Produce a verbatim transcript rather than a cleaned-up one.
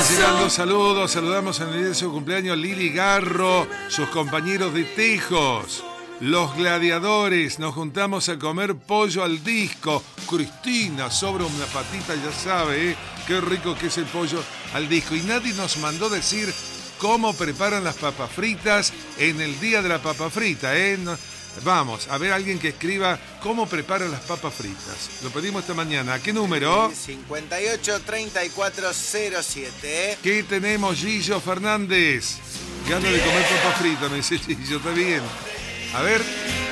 llegando saludos, saludamos en el día de su cumpleaños Lili Garro, sus compañeros de Tejos, los gladiadores, nos juntamos a comer pollo al disco. Cristina, sobra una patita, ya sabe, ¿eh? Qué rico que es el pollo al disco. Y nadie nos mandó decir cómo preparan las papas fritas en el día de la papa frita, ¿eh? No, vamos, a ver alguien que escriba cómo preparan las papas fritas. Lo pedimos esta mañana. ¿A qué número? cincuenta y ocho, treinta y cuatro, cero siete. ¿Qué tenemos, Gillo Fernández? Gano de comer papas fritas, me dice Gillo, está bien. A ver.